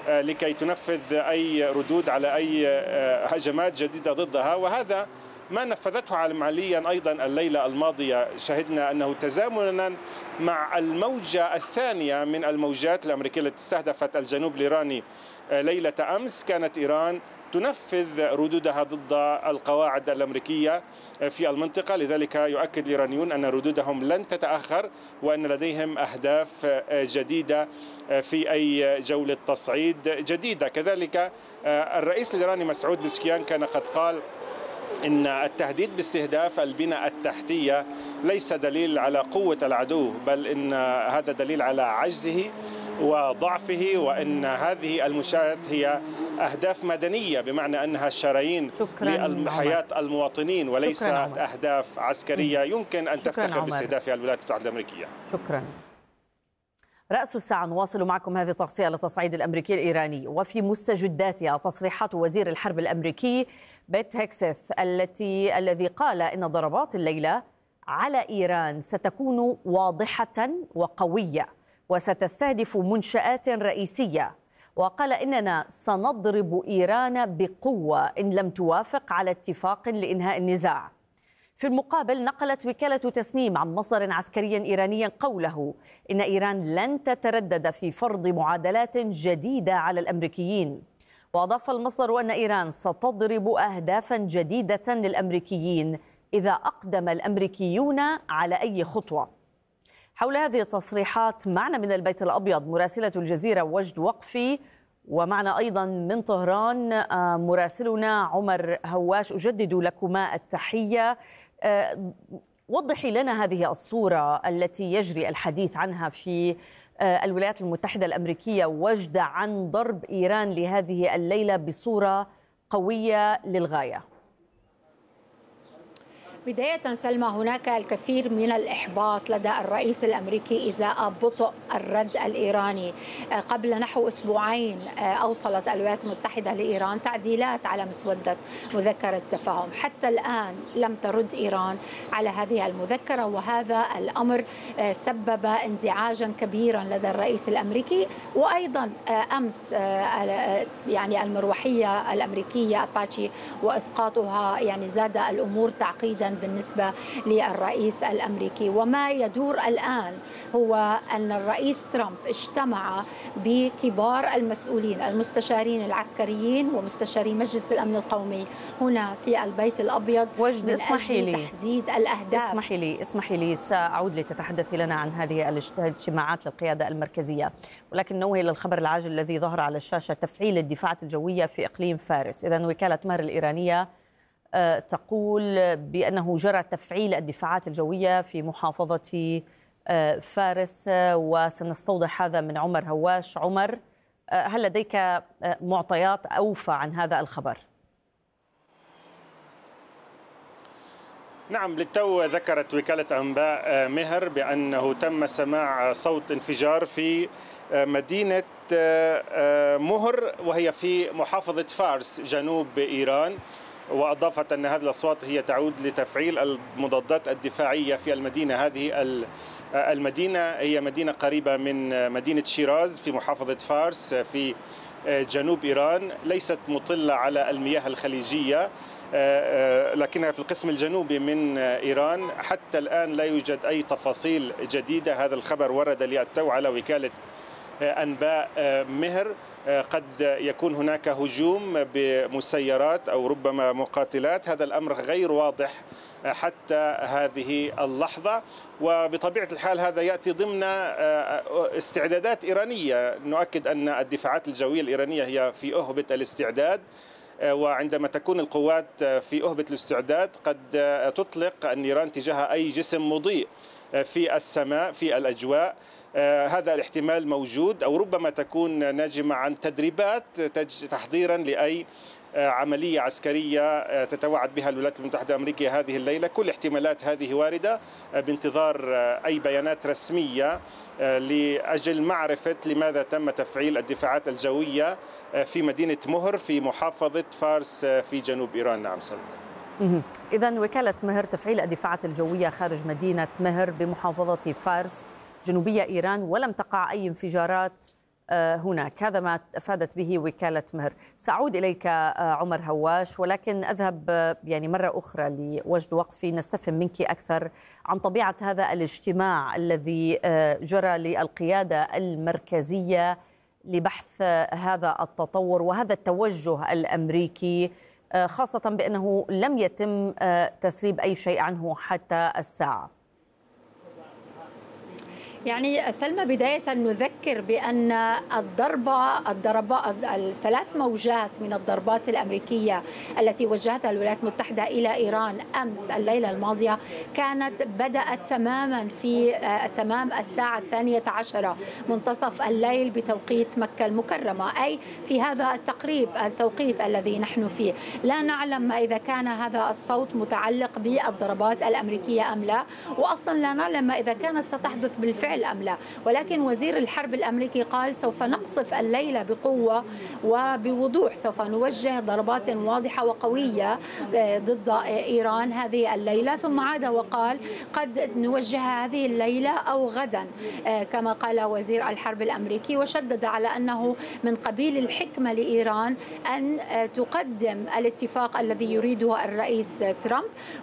لكي تنفذ أي ردود على أي هجمات جديدة ضدها، وهذا ما نفذته عمليا أيضا الليلة الماضية. شهدنا أنه تزامنا مع الموجة الثانية من الموجات الأمريكية التي استهدفت الجنوب الإيراني ليلة أمس، كانت إيران تنفذ ردودها ضد القواعد الأمريكية في المنطقة. لذلك يؤكد الإيرانيون أن ردودهم لن تتأخر، وأن لديهم أهداف جديدة في أي جولة تصعيد جديدة. كذلك الرئيس الإيراني مسعود بزكيان كان قد قال إن التهديد باستهداف البنى التحتية ليس دليل على قوة العدو، بل إن هذا دليل على عجزه وضعفه، وأن هذه المنشآت هي أهداف مدنية، بمعنى أنها شرايين لحياة المواطنين وليست أهداف عسكرية يمكن أن تفتخر باستهدافها الولايات المتحدة الأمريكية. شكرا. رأس الساعة نواصل معكم هذه التغطية للتصعيد الأمريكي الإيراني، وفي مستجداتها تصريحات وزير الحرب الأمريكي بيت هيكسث الذي قال إن ضربات الليلة على إيران ستكون واضحة وقوية وستستهدف منشآت رئيسية، وقال إننا سنضرب إيران بقوة إن لم توافق على اتفاق لإنهاء النزاع. في المقابل نقلت وكالة تسنيم عن مصدر عسكري إيراني قوله إن إيران لن تتردد في فرض معادلات جديدة على الأمريكيين، وأضاف المصدر أن إيران ستضرب أهدافا جديدة للأمريكيين إذا أقدم الأمريكيون على أي خطوة. حول هذه التصريحات معنا من البيت الأبيض مراسلة الجزيرة وجد وقفي، ومعنا أيضا من طهران مراسلنا عمر هواش. أجدد لكما التحية. وضحي لنا هذه الصورة التي يجري الحديث عنها في الولايات المتحدة الأمريكية وجد عن ضرب إيران لهذه الليلة بصورة قوية للغاية. بداية سلمى، هناك الكثير من الإحباط لدى الرئيس الأمريكي إزاء بطء الرد الإيراني. قبل نحو أسبوعين أوصلت الولايات المتحدة لإيران تعديلات على مسودة مذكرة تفاهم، حتى الآن لم ترد إيران على هذه المذكرة، وهذا الأمر سبب انزعاجا كبيرا لدى الرئيس الأمريكي. وأيضا أمس يعني المروحية الأمريكية أباتشي وإسقاطها يعني زاد الأمور تعقيدا بالنسبة للرئيس الأمريكي. وما يدور الآن هو أن الرئيس ترامب اجتمع بكبار المسؤولين المستشارين العسكريين ومستشاري مجلس الأمن القومي هنا في البيت الأبيض وجد. من أجل تحديد الأهداف. اسمحي لي سأعود لتتحدثي لنا عن هذه الاجتماعات للقيادة المركزية، ولكن نوه إلى الخبر العاجل الذي ظهر على الشاشة: تفعيل الدفاعات الجوية في إقليم فارس. إذن وكالة مهر الإيرانية تقول بأنه جرى تفعيل الدفاعات الجوية في محافظة فارس، وسنستوضح هذا من عمر هواش. عمر، هل لديك معطيات أوفى عن هذا الخبر؟ نعم، للتو ذكرت وكالة أنباء مهر بأنه تم سماع صوت انفجار في مدينة مهر، وهي في محافظة فارس جنوب إيران، وأضافت أن هذه الأصوات هي تعود لتفعيل المضادات الدفاعية في المدينة. هذه المدينة هي مدينة قريبة من مدينة شيراز في محافظة فارس في جنوب إيران، ليست مطلة على المياه الخليجية، لكنها في القسم الجنوبي من إيران. حتى الآن لا يوجد أي تفاصيل جديدة. هذا الخبر ورد للتو على وكالة أنباء مهر. قد يكون هناك هجوم بمسيرات أو ربما مقاتلات، هذا الأمر غير واضح حتى هذه اللحظة، وبطبيعة الحال هذا يأتي ضمن استعدادات إيرانية. نؤكد أن الدفاعات الجوية الإيرانية هي في أهبة الاستعداد، وعندما تكون القوات في أهبة الاستعداد قد تطلق النيران تجاه أي جسم مضيء في السماء في الأجواء. هذا الاحتمال موجود، أو ربما تكون ناجمة عن تدريبات تحضيرا لأي عملية عسكرية تتوعد بها الولايات المتحدة الأمريكية هذه الليلة. كل الاحتمالات هذه واردة، بانتظار أي بيانات رسمية لأجل معرفة لماذا تم تفعيل الدفاعات الجوية في مدينة مهر في محافظة فارس في جنوب إيران. نعم سلمى. إذن وكالة مهر تفعيل الدفاعات الجوية خارج مدينة مهر بمحافظة فارس جنوبية إيران، ولم تقع أي انفجارات هناك. هذا ما أفادت به وكالة مهر. سأعود إليك عمر هواش، ولكن أذهب يعني مرة أخرى لوجد وقفي نستفهم منك أكثر عن طبيعة هذا الاجتماع الذي جرى للقيادة المركزية لبحث هذا التطور وهذا التوجه الأمريكي، خاصة بأنه لم يتم تسريب أي شيء عنه حتى الساعة. يعني سلمى، بداية نذكر بأن الثلاث موجات من الضربات الأمريكية التي وجهتها الولايات المتحدة إلى إيران أمس الليلة الماضية كانت بدأت تماما في تمام الساعة 12 منتصف الليل بتوقيت مكة المكرمة، أي في هذا التوقيت الذي نحن فيه. لا نعلم إذا كان هذا الصوت متعلق بالضربات الأمريكية أم لا، وأصلا لا نعلم إذا كانت ستحدث بالفعل أم لا، ولكن وزير الحرب الأمريكي قال سوف نقصف الليلة بقوة وبوضوح، سوف نوجه ضربات واضحة وقوية ضد إيران هذه الليلة، ثم عاد وقال قد نوجهها هذه الليلة أو غدا كما قال وزير الحرب الأمريكي، وشدد على أنه من قبيل الحكمة لإيران أن تقدم الاتفاق الذي يريده الرئيس ترامب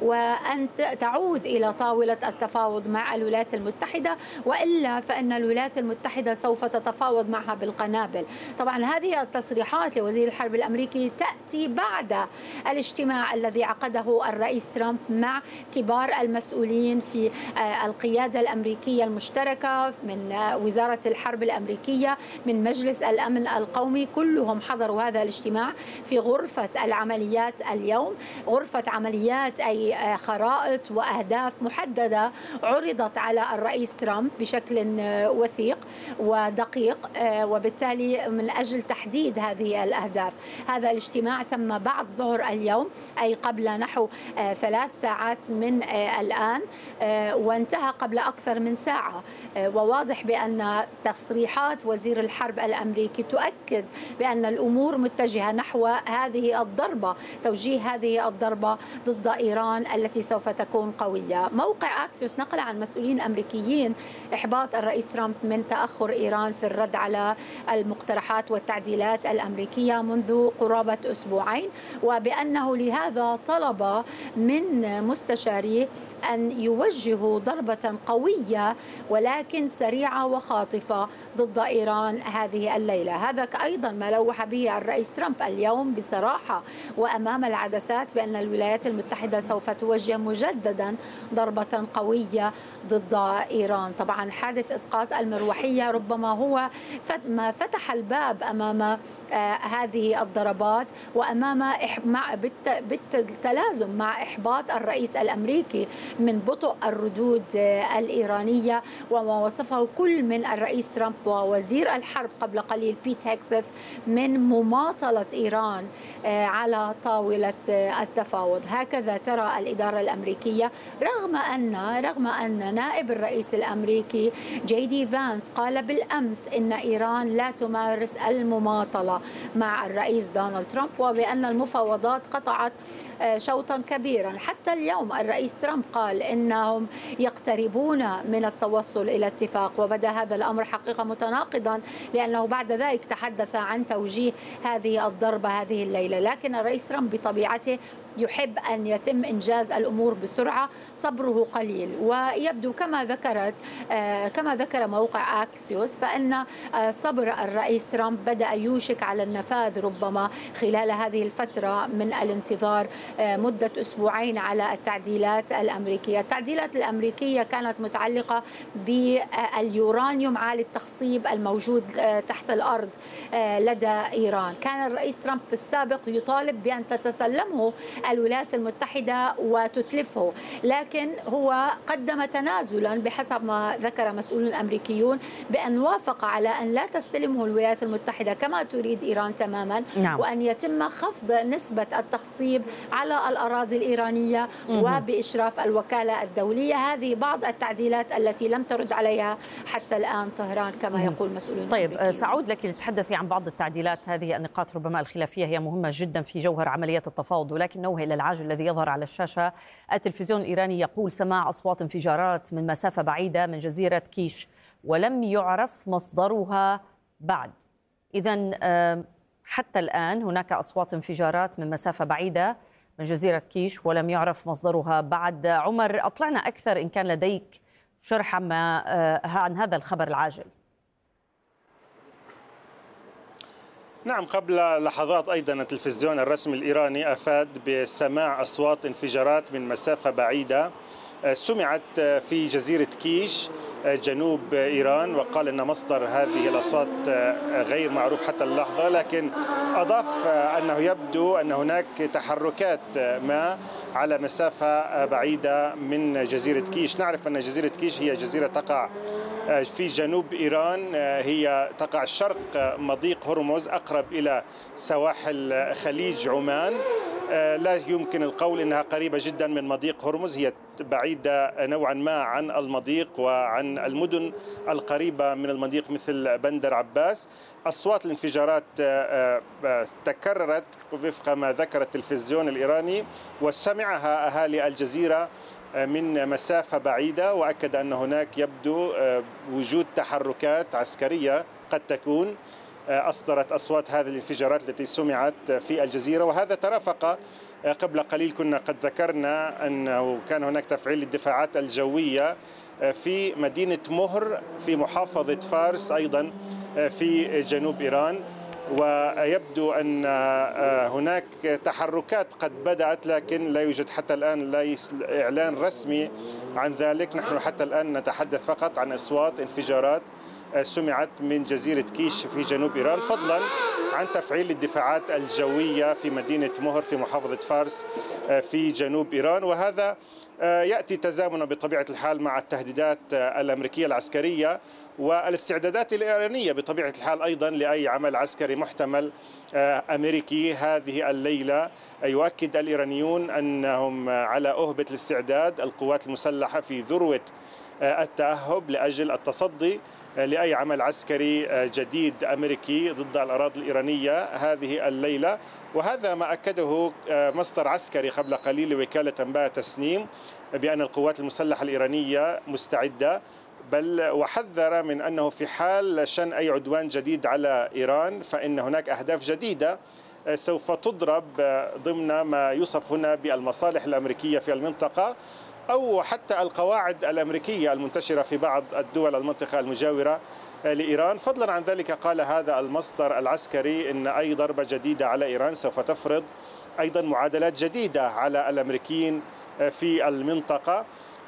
وأن تعود إلى طاولة التفاوض مع الولايات المتحدة، وإلا فإن الولايات المتحدة سوف تتفاوض معها بالقنابل. طبعا هذه التصريحات لوزير الحرب الأمريكي تأتي بعد الاجتماع الذي عقده الرئيس ترامب مع كبار المسؤولين في القيادة الأمريكية المشتركة، من وزارة الحرب الأمريكية، من مجلس الأمن القومي، كلهم حضروا هذا الاجتماع في غرفة العمليات اليوم. غرفة عمليات أي خرائط وأهداف محددة عرضت على الرئيس ترامب بشكل وثيق ودقيق، وبالتالي من أجل تحديد هذه الأهداف. هذا الاجتماع تم بعد ظهر اليوم، أي قبل نحو 3 ساعات من الآن، وانتهى قبل أكثر من ساعة. وواضح بأن تصريحات وزير الحرب الأمريكي تؤكد بأن الأمور متجهة نحو هذه الضربة، توجيه هذه الضربة ضد إيران التي سوف تكون قوية. موقع أكسيوس نقل عن مسؤولين أمريكيين إحباط الرئيس ترامب من تأخر إيران في الرد على المقترحات والتعديلات الأمريكية منذ قرابة أسبوعين، وبأنه لهذا طلب من مستشاريه أن يوجهوا ضربة قوية ولكن سريعة وخاطفة ضد إيران هذه الليلة. هذا أيضا ما لوح به الرئيس ترامب اليوم بصراحة وأمام العدسات بأن الولايات المتحدة سوف توجه مجددا ضربة قوية ضد إيران. طبعا حادث إسقاط المروحية ربما هو ما فتح الباب أمام هذه الضربات وأمام بالتلازم مع إحباط الرئيس الأمريكي من بطء الردود الإيرانية، وما وصفه كل من الرئيس ترامب ووزير الحرب قبل قليل بيت هيكسث من مماطلة إيران على طاولة التفاوض. هكذا ترى الإدارة الأمريكية، رغم أن نائب الرئيس الأمريكي جي دي فانس قال بالأمس إن إيران لا تمارس المماطلة مع الرئيس دونالد ترامب، وبأن المفاوضات قطعت شوطا كبيرا. حتى اليوم الرئيس ترامب قال إنهم يقتربون من التوصل إلى اتفاق، وبدأ هذا الأمر حقيقة متناقضا لأنه بعد ذلك تحدث عن توجيه هذه الضربة هذه الليلة. لكن الرئيس ترامب بطبيعته يحب أن يتم إنجاز الأمور بسرعة، صبره قليل، ويبدو كما ذكر موقع أكسيوس فإن صبر الرئيس ترامب بدأ يوشك على النفاذ ربما خلال هذه الفترة من الانتظار مدة أسبوعين على التعديلات الأمريكية. التعديلات الأمريكية كانت متعلقة باليورانيوم عالي التخصيب الموجود تحت الأرض لدى إيران. كان الرئيس ترامب في السابق يطالب بأن تتسلمه الولايات المتحدة وتتلفه، لكن هو قدم تنازلا بحسب ما ذكر مسؤولون أمريكيون بأن وافق على أن لا تستلمه الولايات المتحدة كما تريد إيران تماما، وأن يتم خفض نسبة التخصيب على الأراضي الإيرانية وبإشراف الوكالة الدولية. هذه بعض التعديلات التي لم ترد عليها حتى الآن طهران كما يقول مسؤولون طيب أمريكيون. سأعود لك لتتحدثي عن بعض التعديلات. هذه النقاط ربما الخلافية هي مهمة جدا في جوهر عملية التفاوض، ولكن إلى العاج الذي يظهر على الشاشة التلفزيون الإيراني يقول سماع أصوات انفجارات من مسافة بعيدة من جزيرة كيش ولم يعرف مصدرها بعد. إذن حتى الآن هناك أصوات انفجارات من مسافة بعيدة من جزيرة كيش ولم يعرف مصدرها بعد. عمر، أطلعنا أكثر إن كان لديك شرح عن هذا الخبر العاجل. نعم، قبل لحظات أيضا التلفزيون الرسمي الإيراني أفاد بسماع أصوات انفجارات من مسافة بعيدة سمعت في جزيرة كيش جنوب إيران، وقال أن مصدر هذه الأصوات غير معروف حتى اللحظة، لكن أضاف أنه يبدو أن هناك تحركات ما على مسافة بعيدة من جزيرة كيش. نعرف أن جزيرة كيش هي جزيرة تقع في جنوب إيران، هي تقع شرق مضيق هرمز أقرب إلى سواحل خليج عمان. لا يمكن القول أنها قريبة جدا من مضيق هرمز، هي بعيدة نوعا ما عن المضيق وعن المدن القريبة من المضيق مثل بندر عباس. أصوات الانفجارات تكررت وفق ما ذكر التلفزيون الإيراني، وسمعها أهالي الجزيرة من مسافة بعيدة، وأكد أن هناك يبدو وجود تحركات عسكرية قد تكون أصدرت أصوات هذه الانفجارات التي سمعت في الجزيرة. وهذا ترافق قبل قليل كنا قد ذكرنا أنه كان هناك تفعيل للدفاعات الجوية في مدينة مهر في محافظة فارس أيضا في جنوب إيران، ويبدو أن هناك تحركات قد بدأت، لكن لا يوجد حتى الآن لا إعلان رسمي عن ذلك. نحن حتى الآن نتحدث فقط عن أصوات انفجارات سمعت من جزيرة كيش في جنوب إيران، فضلا عن تفعيل الدفاعات الجوية في مدينة مهر في محافظة فارس في جنوب إيران. وهذا يأتي تزامنا بطبيعة الحال مع التهديدات الأمريكية العسكرية والاستعدادات الإيرانية بطبيعة الحال أيضا لأي عمل عسكري محتمل أمريكي هذه الليلة. يؤكد الإيرانيون أنهم على أهبة الاستعداد، القوات المسلحة في ذروة التأهب لأجل التصدي لأي عمل عسكري جديد أمريكي ضد الأراضي الإيرانية هذه الليلة. وهذا ما أكده مصدر عسكري قبل قليل لوكالة أنباء تسنيم بأن القوات المسلحة الإيرانية مستعدة، بل وحذر من أنه في حال شن أي عدوان جديد على إيران فإن هناك أهداف جديدة سوف تضرب ضمن ما يوصف هنا بالمصالح الأمريكية في المنطقة، أو حتى القواعد الأمريكية المنتشرة في بعض الدول المنطقة المجاورة لإيران. فضلا عن ذلك قال هذا المصدر العسكري إن أي ضربة جديدة على إيران سوف تفرض أيضا معادلات جديدة على الأمريكيين في المنطقة.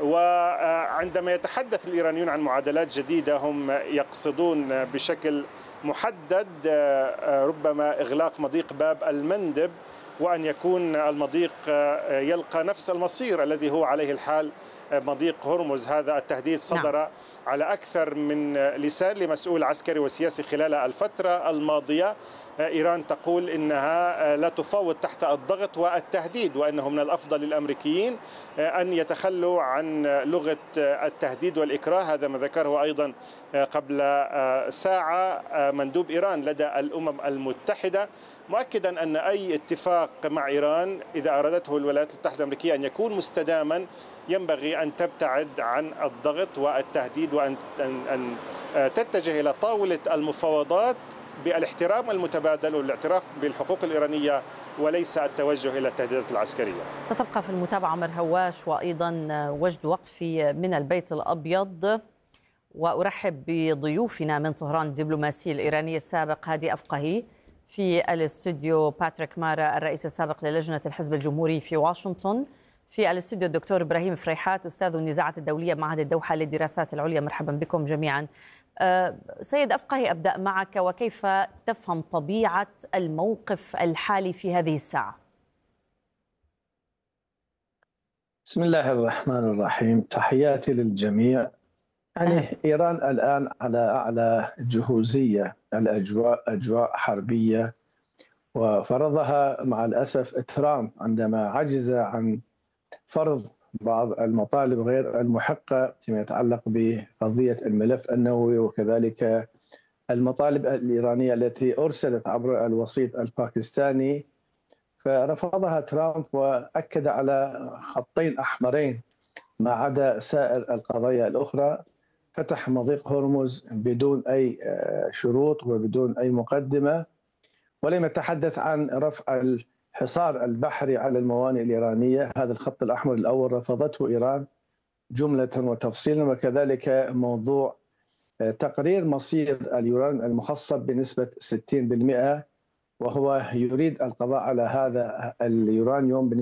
وعندما يتحدث الإيرانيون عن معادلات جديدة هم يقصدون بشكل محدد ربما إغلاق مضيق باب المندب، وأن يكون المضيق يلقى نفس المصير الذي هو عليه الحال مضيق هرمز. هذا التهديد صدر على أكثر من لسان لمسؤول عسكري وسياسي خلال الفترة الماضية. إيران تقول إنها لا تفاوض تحت الضغط والتهديد، وأنه من الأفضل للأمريكيين أن يتخلوا عن لغة التهديد والإكراه. هذا ما ذكره أيضا قبل ساعة مندوب إيران لدى الأمم المتحدة، مؤكدا أن أي اتفاق مع إيران إذا أرادته الولايات المتحدة الأمريكية أن يكون مستداما ينبغي أن تبتعد عن الضغط والتهديد، وأن تتجه إلى طاولة المفاوضات بالاحترام المتبادل والاعتراف بالحقوق الإيرانية وليس التوجه إلى التهديدات العسكرية. ستبقى في المتابعة عمر هواش، وأيضا وجد وقفي من البيت الأبيض. وأرحب بضيوفنا من طهران الدبلوماسي الإيراني السابق هادي أفقهي في الاستوديو، باتريك مارا الرئيس السابق للجنة الحزب الجمهوري في واشنطن، في الاستوديو الدكتور إبراهيم فريحات أستاذ النزاعات الدولية معهد الدوحة للدراسات العليا. مرحبا بكم جميعا. سيد أفقهي، أبدأ معك، وكيف تفهم طبيعة الموقف الحالي في هذه الساعة؟ بسم الله الرحمن الرحيم، تحياتي للجميع. إيران الآن على أعلى جهوزية، الأجواء أجواء حربية، وفرضها مع الأسف ترامب عندما عجز عن فرض بعض المطالب غير المحقة فيما يتعلق بقضية الملف النووي، وكذلك المطالب الإيرانية التي أرسلت عبر الوسيط الباكستاني، فرفضها ترامب وأكد على خطين أحمرين ما عدا سائر القضايا الأخرى. فتح مضيق هرمز بدون أي شروط وبدون أي مقدمة، ولم يتحدث عن رفع الحصار البحري على الموانئ الإيرانية. هذا الخط الأحمر الأول رفضته إيران جملة وتفصيلا، وكذلك موضوع تقرير مصير اليورانيوم المخصب بنسبة 60%، وهو يريد القضاء على هذا اليورانيوم